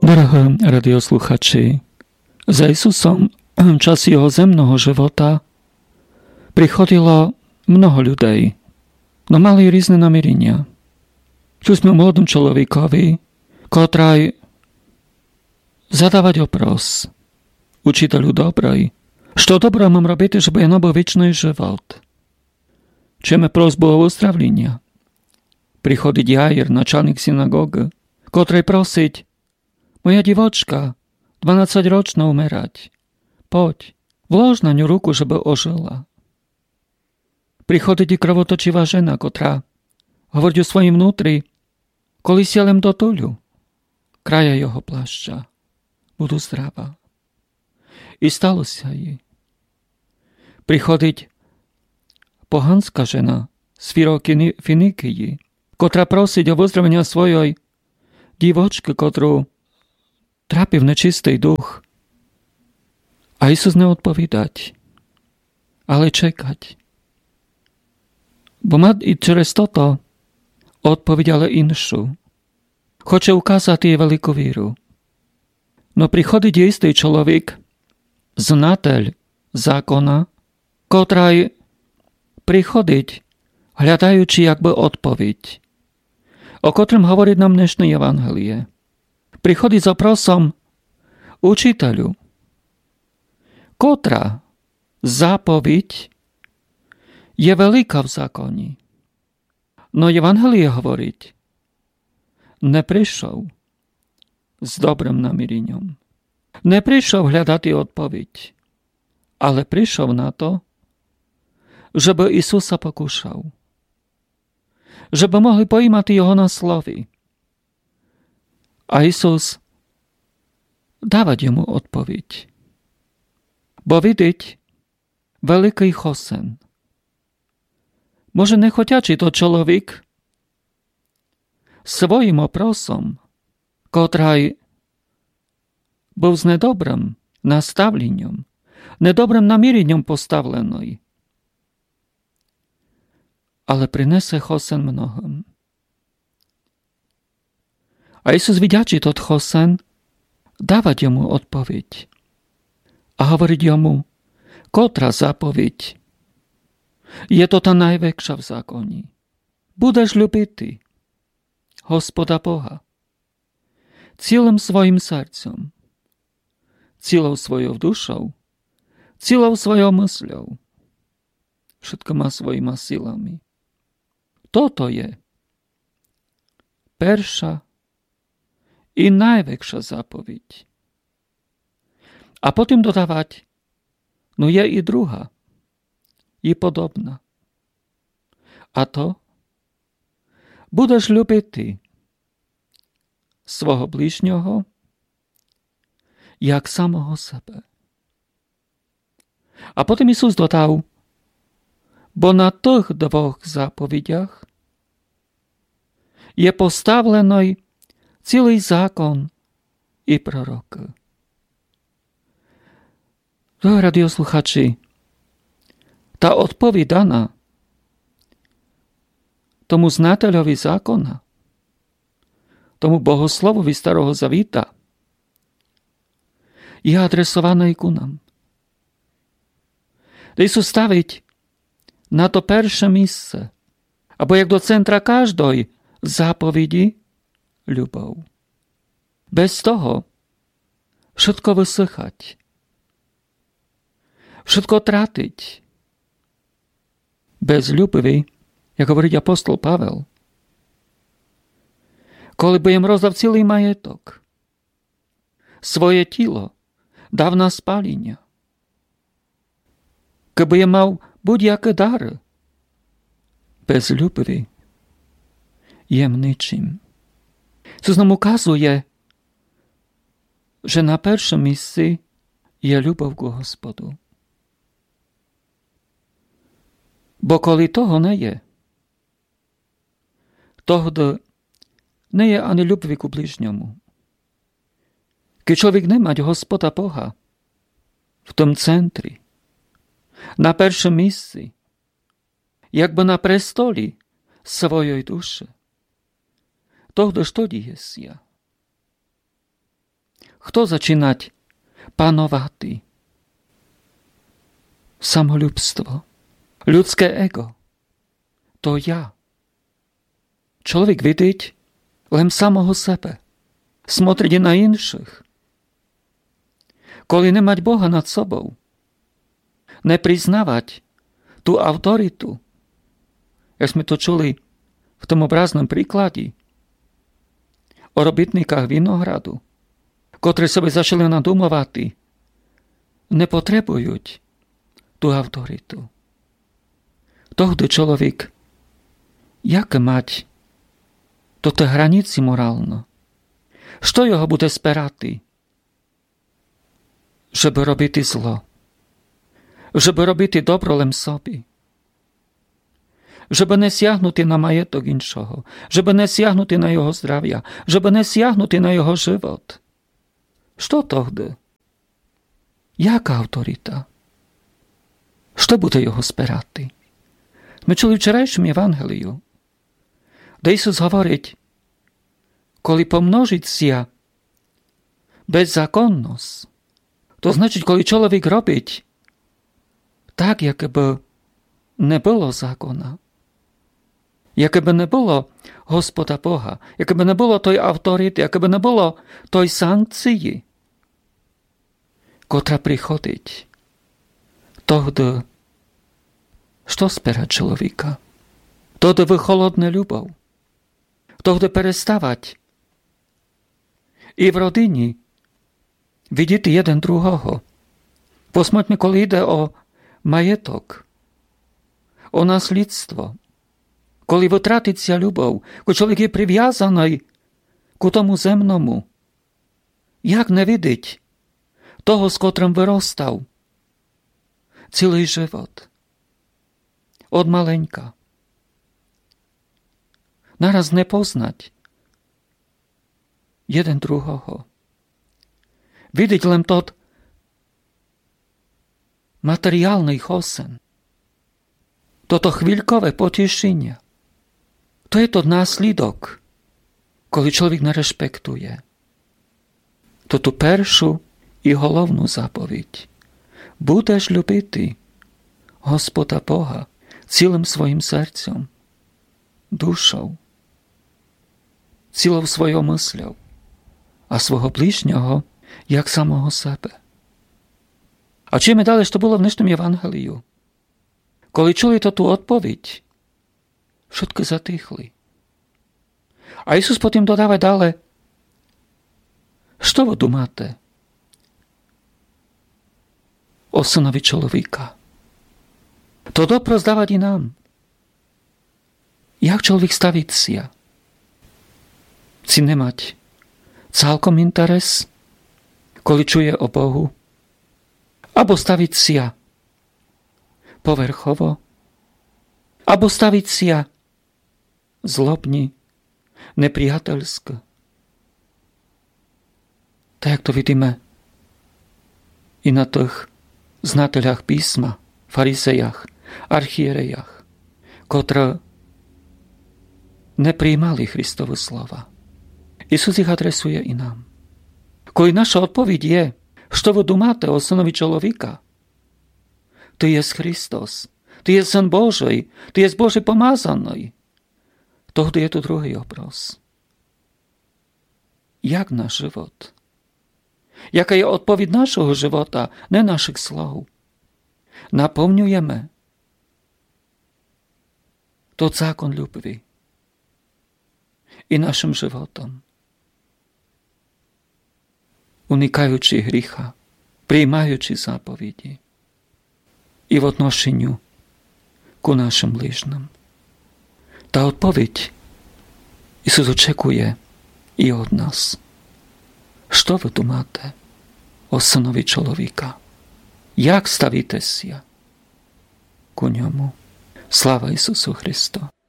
Drahí radiosluchači, za Isusom čas jeho zemného života prichodilo mnoho ľudí, no mali rôzne namierenia. Čuli sme mladom človekovi, ktorý zadávať opros. Učiteľu dobrej, što dobro mám robiť, żeby ja nabol večný život. Čujeme prosbu o uzdravlenia. Prichodí Jair, načalník synagógy, ktorý prosiť: moja divočka, 12-ročná umerať. Poď, vlož na ňu ruku, żeby ožila. Prichodí ti krvotočivá žena, ktorá hovorí o svojim vnútri: koli si len dotuľu, kraja jeho plášťa, budú zdravá. I stalo sa jej. Prichodiť pohanská žena z Finikii, ktorá prosiť o uzdravenia svojej divočky, ktorú trápi v nečistý duch. A Isus neodpovedať, ale čekať. Bo má i čez toto odpoveď ale inšu. Chce ukázať jej veľkú víru. No prichodí istý človek, znateľ zákona, ktorý prichodiť, hľadaючи jakby odpoveď, o ktorom hovorí nám dnešné evangelie. Prichodí za prosom: učiteľu, ktorá zápoveď je veľká v zákoni. No evangelie hovoriť, neprišiel s dobrým namierením. Neprišiel hľadať odpoveď, ale prišiel na to, żeby Isusa pokúšal. Żeby mohli pojímať jeho na slovy. A Isus dávať jemu odpoveď. Bo vidieť veľký chosen. Może nechoťači to človek svojim oprosom, ktorý bol s nedobrým nastavlením, nedobrým namierením postavlený, ale prinese chosen mnohým. A Isus vidiači tot chosen, dávať jemu odpoveď. A hovoriť jemu, kotra zapoveď je to tá najväčšia v zákoni. Budeš ľubitý Hospoda Boha celým svojim srdcom, celou svojou dušou, celou svojou mysľou, všetkoma svojima silami. Toto je perša i najväčšia zápoveď. A potom dodávať, no je i druhá, i podobná. A to, budeš ľubitý svojho blížneho, jak samého sebe. A potom Isus dodal, bo na tých dvoch zápovediach je postavený celý zákon i prorok. Radiosluchači, tá odpoveď daná tomu znateľovi zákona, tomu bohoslovovi starého zavíta, je adresovaná i ku nám. Dej sú staviť na to perše místce, abo jak do centra každej zápovedi ľubov. Bez toho všetko vysychať, všetko trátiť. Bez ľubovy, jak hovorí apostol Pavel, koli budem rozdať celý majetok, svoje telo dáv na spálenia, keď budem mal buď-jaké dary, bez ľubovy jem ničím. Sus nám ukazuje, že na prvšom míste je ľubov ku Hospodu. Bo koli toho nie je, toho nie je ani ľubvi ku bližňomu. Keď človek nemať Hospoda Boha v tom centri, na prvšom míste, jakby na prestoli svojej duše, toho što diesia. Kto začínať panovati? Samoľubstvo, ľudské ego, to ja. Človek vidieť len samoho sebe, smotriť na inších. Koli nemať Boha nad sobou, nepriznávať tú autoritu, jak sme to čuli v tom obraznom príklade o robitníkach vinohradu, ktorí sobie začali nadumlovať, nepotrebujú tú autoritu. Tohdy človek, jak mať toto hranici morálne? Što jeho bude sperati? Żeby robiti zlo. Żeby robiti dobro len sobi. Żeby ne siahnuti na majetok inšoho. Żeby ne siahnuti na jeho zdravia. Żeby ne siahnuti na jeho život. Što tohdy? Jaka autorita? Što bude jeho sperati? My čuli včerajším evangeliu, kde Isus hovoriť, koli pomnožiť sia bezzákonnosť, to značiť, koli človek robiť tak, jakoby nebolo zákona, jakoby nebolo Hospoda Boha, jakoby nebolo toj autority, jakoby nebolo toj sankcii, kotra prichodiť. Tohdy što spera človeka? Tohdy vycholodne ľubov. Tohdy perestávať i v rodini vidieť jeden druhoho. Posмотрime, коли ide o majetok, o nasledstvo, коли витратиться любов, коли чоловік є прив'язаний к тому земному, як не видить того, з котрим виростав цілий живот. Od maleńka. Naraz nie poznać jeden druhoho. Widzieć len tot materialny hosen. Toto chvíľkové potešenie. To je to následok, koli človek nerešpektuje. Toto peršu i hlavnú zapoveď. Budeš ľubitý Hospoda Boha cílem svojim srdcom, dušou, cílou svojou mysľou a svojho blížneho, jak samoho sebe. A čujeme ďalej, čo bolo v dnešnom evangeliu. Koli čuli to tú odpoveď, všetko zatýchli. A Isus potom dodáva ďalej, što vy dumáte o synovi človeka? To dobro zdávať i nám. Jak človek staviť sia? Si nemať celkom interes, koli čuje o Bohu? Abo staviť sia povrchovo? Abo staviť sia zlobni, nepriateľsko? Tak, jak to vidíme i na tých znatelях písma, farisejach, archierejach, ktoré neprijímali Kristovu slova. Isus ich adresuje i nám. Koli naša odpoveď je, što vy dumáte o synovi človeka? Ty je Kristus, ty je syn Boží, ty je Boží pomázaný. Tohdy je tu druhý obraz. Jak náš život? Jaká je odpoveď našho života, ne našich slov? Naplňujeme to zákon ľubvi i našim životom. Unikajúci hricha, prijímajúci zápovedi i v odnošeniu ku našim blížnym. Tá odpoveď Isus očekuje i od nás. Što vy tu máte o synovi človeka? Jak stavíte sia ku ňomu? Sláva Isusu Christu.